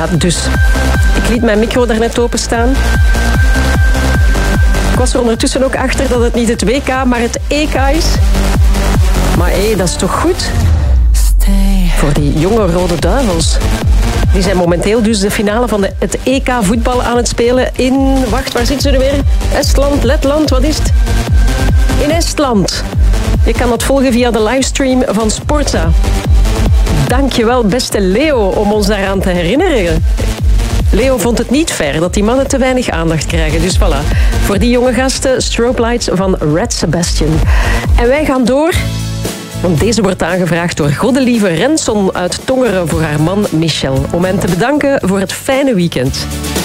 Ja, dus ik liet mijn micro daarnet openstaan. Ik was er ondertussen ook achter dat het niet het WK, maar het EK is. Maar dat is toch goed? Voor die jonge Rode Duivels. Die zijn momenteel dus de finale van het EK voetbal aan het spelen in... Wacht, waar zitten ze nu weer? Estland, Letland, wat is het? In Estland. Je kan het volgen via de livestream van Sportza. Dankjewel, beste Leo, om ons daaraan te herinneren. Leo vond het niet fair dat die mannen te weinig aandacht krijgen. Dus voilà, voor die jonge gasten, Strobe Lights van Red Sebastian. En wij gaan door, want deze wordt aangevraagd door Goddelieve Renson uit Tongeren voor haar man Michel. Om hem te bedanken voor het fijne weekend.